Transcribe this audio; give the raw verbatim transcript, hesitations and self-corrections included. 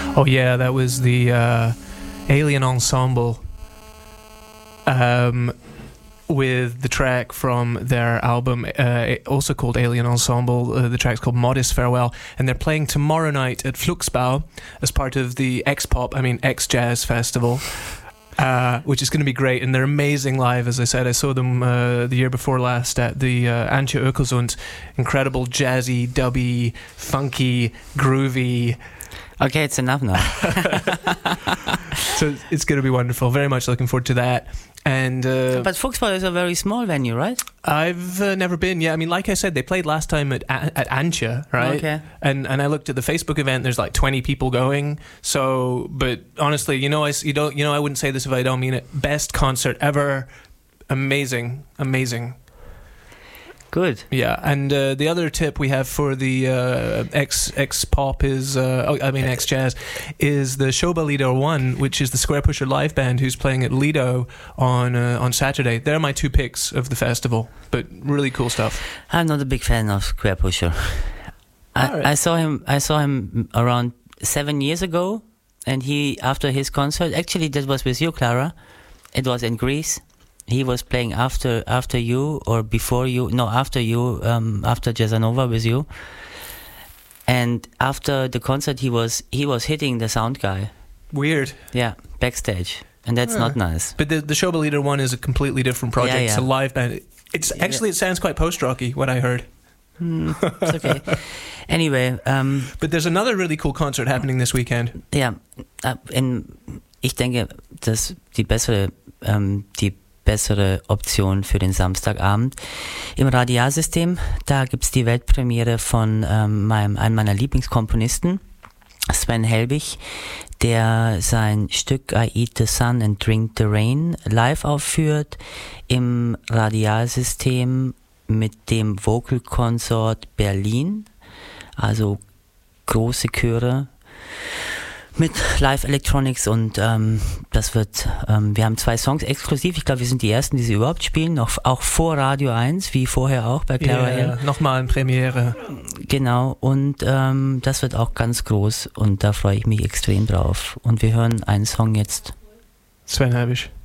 Oh yeah, that was the uh, Alien Ensemble um, with the track from their album, uh, also called Alien Ensemble. Uh, the track's called Modest Farewell, and they're playing tomorrow night at Fluxbau as part of the X-Pop, I mean X-Jazz Festival. Uh, which is going to be great, and they're amazing live. As I said, I saw them uh, the year before last at the uh, Antje Ökelsund. Incredible jazzy, dubby, funky, groovy. Okay, it's enough now. So it's going to be wonderful. Very much looking forward to that. And uh, but Fuchsbau is a very small venue, right? I've uh, never been. Yeah, I mean, like I said, they played last time at at Antje, right? Okay. And and I looked at the Facebook event. There's like twenty people going. So, but honestly, you know, I you don't, you know, I wouldn't say this if I don't mean it. Best concert ever. Amazing, amazing. Good. Yeah, and uh, the other tip we have for the uh, X X Pop is, uh, oh, I mean X Jazz, is the Shoba Lido One, which is the Square Pusher live band who's playing at Lido on uh, on Saturday. They're my two picks of the festival, but really cool stuff. I'm not a big fan of Square Pusher. I, right. I saw him. I saw him around seven years ago, and he after his concert. Actually, that was with you, Clara. It was in Greece. He was playing after after you or before you. No, after you. Um, after Jazzanova with you. And after the concert, he was he was hitting the sound guy. Weird. Yeah, backstage, and that's yeah. not nice. But the the Shoba Lido One is a completely different project. Yeah, yeah. It's a live band. It's actually it sounds quite post-rocky. What I heard. Mm, it's okay. Anyway, um, but there's another really cool concert happening this weekend. Ja, in, ich denke, dass die bessere ähm, die bessere Option für den Samstagabend im Radialsystem. Da gibt es die Weltpremiere von ähm, meinem, einem meiner Lieblingskomponisten, Sven Helbig, der sein Stück I Eat the Sun and Drink the Rain live aufführt im Radialsystem mit dem Vocal Consort Berlin, also große Chöre mit Live Electronics und ähm, das wird, ähm, wir haben zwei Songs exklusiv, ich glaube wir sind die ersten, die sie überhaupt spielen, auch, auch vor Radio eins, wie vorher auch bei Clara yeah, L. Nochmal eine Premiere. Genau, und ähm, das wird auch ganz groß und da freue ich mich extrem drauf und wir hören einen Song jetzt. Sven Helbig.